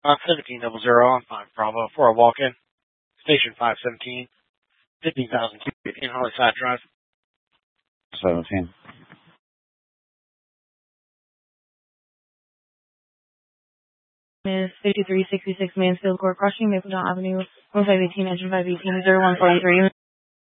1700 on 5 Bravo for a walk-in. Station 517, 15,000 feet in Holyside Drive. 17. Is 5366 Mansfield Court Crossing, Mapleton Avenue, 1518, engine 518, 0143.